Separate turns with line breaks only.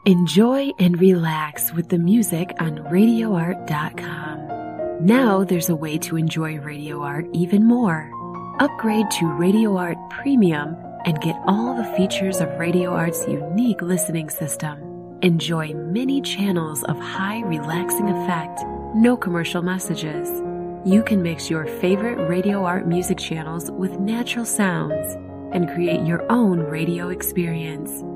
Enjoy and relax with the music on RadioArt.com. Now there's a way to enjoy Radio Art even more. Upgrade to Radio Art Premium and get all the features of Radio Art's unique listening system. Enjoy many channels of high relaxing effect, no commercial messages. You can mix your favorite Radio Art music channels with natural sounds and create your own radio experience.